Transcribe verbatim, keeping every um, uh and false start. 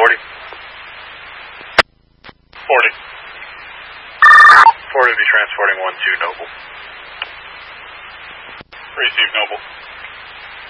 forty. forty. forty will be transporting one two Noble. Receive Noble.